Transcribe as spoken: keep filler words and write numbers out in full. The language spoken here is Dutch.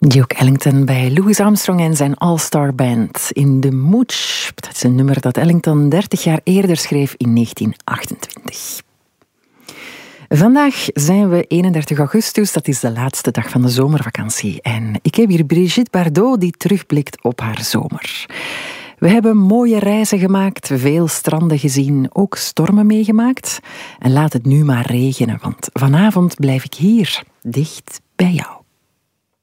Duke Ellington bij Louis Armstrong en zijn All-Star Band in The Mooch. Dat is een nummer dat Ellington dertig jaar eerder schreef in negentien achtentwintig. Vandaag zijn we eenendertig augustus, dat is de laatste dag van de zomervakantie. En ik heb hier Brigitte Bardot die terugblikt op haar zomer. We hebben mooie reizen gemaakt, veel stranden gezien, ook stormen meegemaakt. En laat het nu maar regenen, want vanavond blijf ik hier, dicht bij jou.